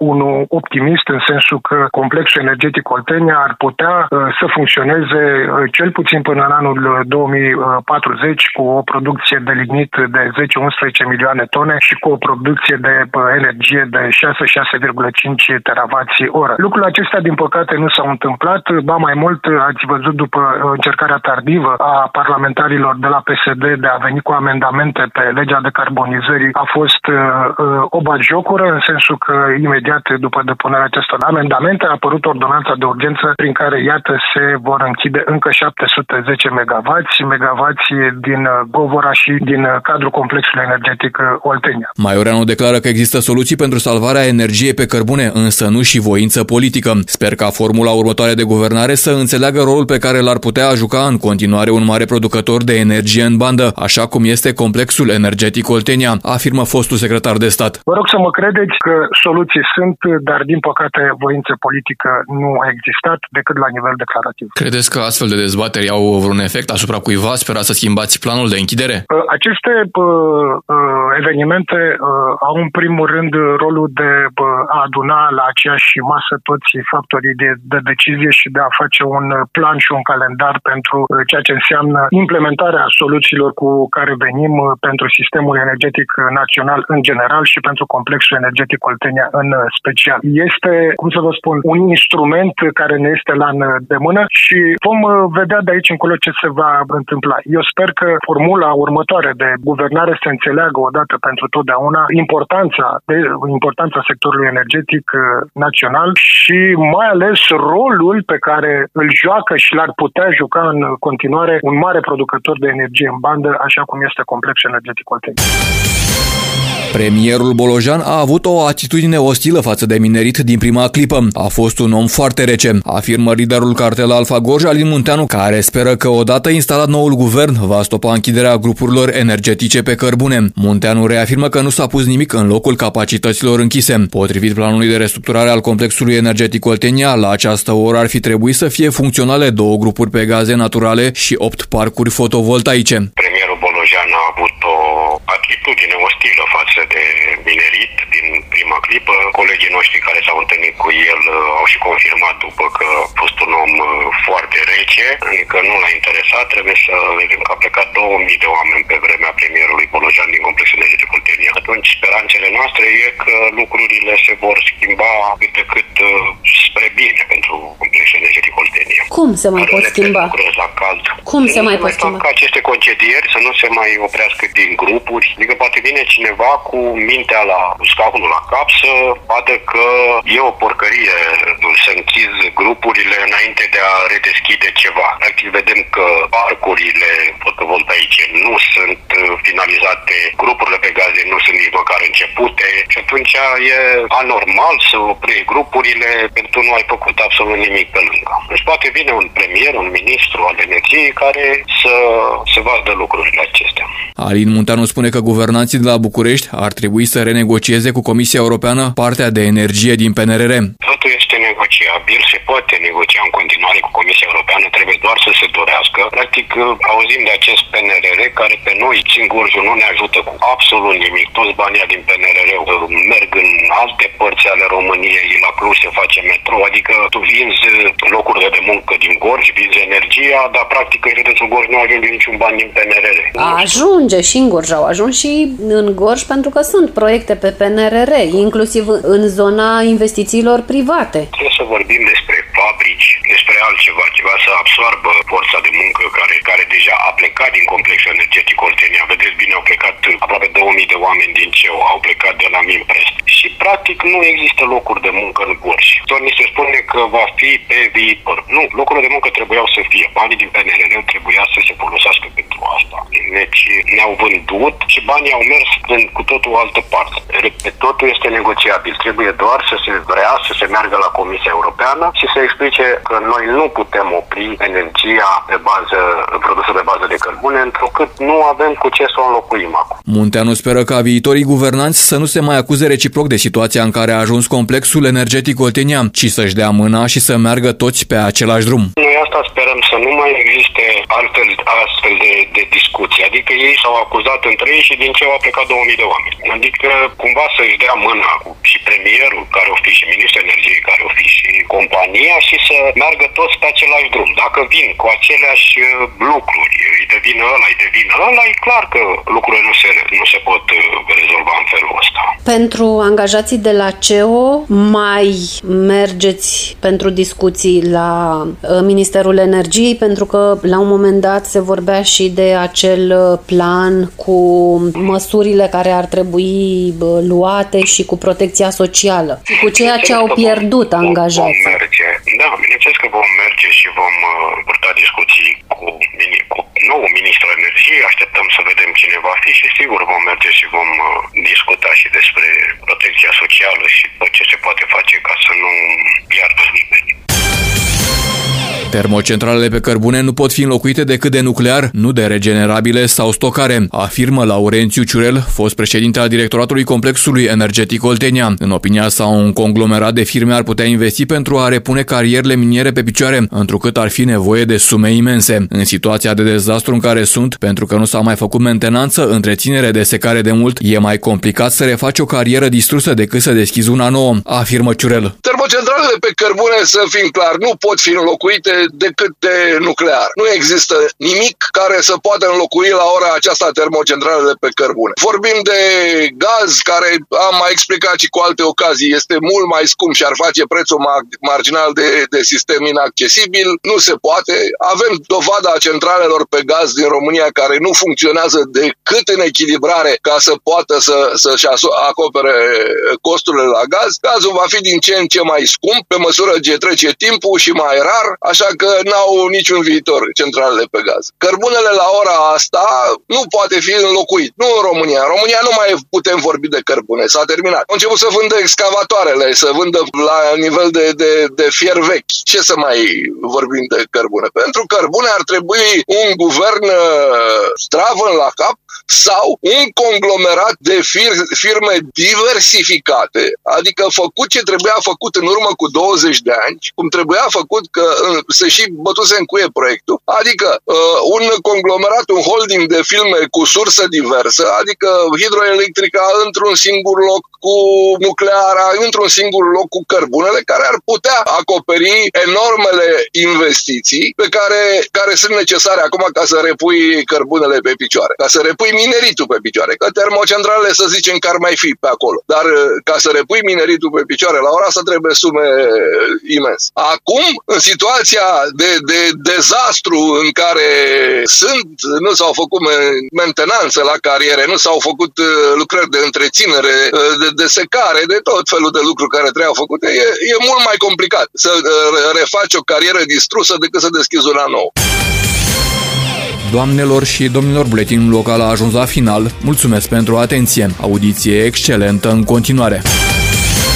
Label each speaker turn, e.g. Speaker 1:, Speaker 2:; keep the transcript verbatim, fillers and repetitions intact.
Speaker 1: unul optimist în sensul că complexul energetic Oltenia ar putea să funcționeze cel puțin până în anul două mii patruzeci cu o producție de lignit de zece unsprezece milioane tone și cu o producție de energie de șase șase virgulă cinci teravați oră. Lucrurile acestea, din păcate, nu s-au întâmplat. Ba mai mult, ați văzut după încercarea tardivă a parlamentarilor de la P S D de a veni cu amendamente pe legea decarbonizării, a fost uh, o batjocură, în sensul că imediat după depunerea acestor amendamente a apărut ordonanța de urgență prin care, iată, se vor închide încă șapte sute zece megavați, megavați din Govora și din cadrul complexului energetic Oltenia.
Speaker 2: Maioreanu declară că există soluții pentru salvarea energiei pe cărbune, însă nu și voință politică. Sper ca formula următoare de guvernare să înțeleagă rolul pe care l-ar putea juca în continuare un mare producător de energie în bandă, așa cum este complexul energetic Oltenia, afirmă fostul secretar de stat.
Speaker 1: Vă rog să mă credeți că soluții sunt, dar din păcate voință politică nu a existat decât la nivel declarativ.
Speaker 2: Credeți că astfel de dezbateri au vreun efect asupra cuiva? Sperați să schimbați planul de închidere?
Speaker 1: Aceste evenimente au în primul rând rolul de a aduna la aceeași masă toți factorii de, de decizie și de a face un plan și un calendar pentru ceea ce înseamnă implementarea soluțiilor cu care venim pentru sistemul energetic național în general și pentru complexul energetic Oltenia în special. Este, cum să vă spun, un instrument care ne este la îndemână și vom vedea de aici încolo ce se va întâmpla. Eu sper că formula următoare de guvernare să înțeleagă odată pentru totdeauna importanța, de, importanța sectorului energetic național și mai ales rolul pe care îl joacă și l-ar putea juca în continuare un mare producător de energie în bandă, așa cum este complexul energetic Oltenia.
Speaker 2: Premierul Bolojan a avut o atitudine ostilă față de minerit din prima clipă. A fost un om foarte rece, afirmă liderul cartel Alfa Gorj, Alin Munteanu, care speră că odată instalat noul guvern va stopa închiderea grupurilor energetice pe cărbune. Munteanu reafirmă că nu s-a pus nimic în locul capacităților închise. Potrivit planului de restructurare al complexului energetic Oltenia, la această oră ar fi trebuit să fie funcționale două grupuri pe gaze naturale și opt parcuri fotovoltaice.
Speaker 3: Premierul Bolojan a avut o atitudine ostilă față de minerit din prima clipă. Colegii noștri care s-au întâlnit cu el au și confirmat după că a fost un om foarte rece, adică nu l-a interesat. Trebuie să vedem că a plecat două mii de oameni pe vremea premierului Bolojan din complexul energetic Oltenia. Atunci speranțele noastre e că lucrurile se vor schimba cât de cât spre bine pentru complexul energetic Oltenia.
Speaker 4: Cum se mai pot schimba?
Speaker 3: La cald.
Speaker 4: Cum se mai pot schimba?
Speaker 3: Ca aceste concedieri să nu se mai oprească din grupuri. Adică poate vine cineva cu mintea la scaunul la cap să vadă că e o porcărie să închizi grupurile înainte de a redeschide ceva. Practic vedem că parcurile fotovoltaice nu sunt finalizate, grupurile pe gaze nu sunt nici măcar începute și atunci e anormal să oprești grupurile pentru că nu ai făcut absolut nimic pe lângă. Deci poate vine un premier, un ministru al energiei care să se vadă lucrurile acestea.
Speaker 2: Alin Munteanu spune că guvernanții de la București ar trebui să renegocieze cu Comisia Europeană partea de energie din P N R R.
Speaker 3: Totul este negociabil, se poate negocia în continuare cu Comisia Europeană, trebuie doar să se dorească. Practic, auzim de acest P N R R care pe noi, singurul, nu ne ajută cu absolut nimic. Toți banii din P N R R merg în alte părți ale României, la Cluj se face metro, adică tu vinzi locurile de muncă din Gorj, vinzi energia, dar practic în județul Gorj nu ajunge niciun bani din P N R R.
Speaker 4: Ajunge și în Gorj, au ajuns și în Gorj pentru că sunt proiecte pe P N R R, inclusiv în zona investițiilor private.
Speaker 3: Trebuie să vorbim despre fabrici, despre altceva, ceva să absorbă forța de muncă care, care deja a plecat din complexul energetic Oltenia. Vedeți bine, au plecat aproape două mii de oameni din C E O, au plecat de la Minprest. Și practic nu există locuri de muncă în Gorj. Doar ni se spune că va fi pe viitor. Nu, locurile de muncă trebuiau să fie. Banii din P N R R trebuia să se folosească pentru asta. Deci ne-au vândut și banii au mers în cu totul o altă parte. Repet, totul este negociabil. Trebuie doar să se vrea să se meargă la Comisia Europeană și să explice că noi nu putem opri energia pe bază, produsă pe bază de cărbune, întrucât nu avem cu ce să o înlocuim acum.
Speaker 2: Munteanu speră ca viitorii guvernanți să nu se mai acuze reciproc de situația în care a ajuns complexul energetic Oltenia, ci să-și dea mâna și să meargă toți pe același drum.
Speaker 3: Noi asta sperăm să să nu mai existe altfel, astfel de, de discuții. Adică ei s-au acuzat între ei și din ce au plecat două mii de oameni. Adică cumva să-și dea mâna cu și premierul care o fi și ministrul energiei care o fi și compania și să meargă toți pe același drum. Dacă vin cu aceleași lucruri, îi devine ăla, îi devine ăla, e clar că lucrurile nu se, nu se pot rezolva în felul ăsta.
Speaker 4: Pentru angajații de la C E O, mai mergeți pentru discuții la Ministerul Energiei, pentru că la un moment dat se vorbea și de acel plan cu măsurile care ar trebui luate și cu protecția socială și cu ceea ce au pierdut angajații.
Speaker 3: Vom merge. Da, bineînțeles că vom merge și vom purta discuții cu, cu noul ministru energiei, așteptăm să vedem cine va fi și sigur vom merge și vom discuta și despre protecția socială și ce se poate face ca să nu piardă nimeni.
Speaker 2: Termocentralele pe cărbune nu pot fi înlocuite decât de nuclear, nu de regenerabile sau stocare, afirmă Laurențiu Ciurel, fost președinte al directoratului complexului energetic Oltenia. În opinia sa, un conglomerat de firme ar putea investi pentru a repune carierele miniere pe picioare, întrucât ar fi nevoie de sume imense. În situația de dezastru în care sunt, pentru că nu s-a mai făcut mentenanță, întreținere de secare de mult, e mai complicat să refaci o carieră distrusă decât să deschizi una nouă, afirmă Ciurel.
Speaker 5: Termocentralele pe cărbune, să fim clar, nu pot fi înlocuite decât de nuclear. Nu există nimic care să poată înlocui la ora aceasta termocentralele pe cărbune. Vorbim de gaz, care am mai explicat și cu alte ocazii, este mult mai scump și ar face prețul marginal de, de sistem inaccesibil. Nu se poate. Avem dovada centralelor pe gaz din România care nu funcționează decât în echilibrare ca să poată să, să-și acopere costurile la gaz. Gazul va fi din ce în ce mai scump pe măsură ce trece timpul și mai rar, așa că n-au niciun viitor centralele pe gaz. Cărbunele la ora asta nu poate fi înlocuit. Nu în România. În România nu mai putem vorbi de cărbune. S-a terminat. Au început să vândă excavatoarele, să vândă la nivel de, de, de fier vechi. Ce să mai vorbim de cărbune? Pentru cărbune ar trebui un guvern stravăn la cap sau un conglomerat de fir- firme diversificate, adică făcut ce trebuia făcut în urmă cu douăzeci de ani, cum trebuia făcut că se și bătuse în cuie proiectul, adică uh, un conglomerat, un holding de firme cu sursă diversă, adică hidroelectrica într-un singur loc, cu nucleara într-un singur loc, cu cărbunele, care ar putea acoperi enormele investiții pe care, care sunt necesare acum ca să repui cărbunele pe picioare, ca să repui mineritul pe picioare, că termocentralele să zicem că ar mai fi pe acolo, dar ca să repui mineritul pe picioare la ora asta trebuie sume imens. Acum, în situația de, de dezastru în care sunt, nu s-au făcut mentenanță la cariere, nu s-au făcut lucrări de întreținere, de, de secare, de tot felul de lucruri care trebuiau făcute, e, e mult mai complicat să refaci o carieră distrusă decât să deschizi una nouă.
Speaker 2: Doamnelor și domnilor, buletinul local a ajuns la final. Mulțumesc pentru atenție. Audiție excelentă în continuare.